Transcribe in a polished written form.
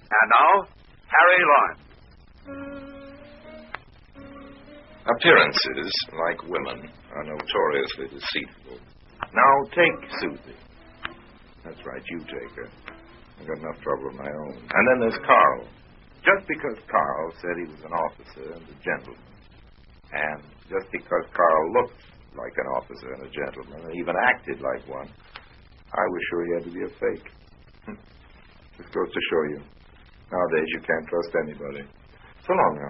And now, Harry Lawrence. Appearances, like women, are notoriously deceitful. Now, take Susie. That's right, you take her. I've got enough trouble of my own. And then there's Carl. Just because Carl said he was an officer and a gentleman, and just because Carl looked like an officer and a gentleman, and even acted like one, I was sure he had to be a fake. Just goes to show you. Nowadays, you can't trust anybody. So long now.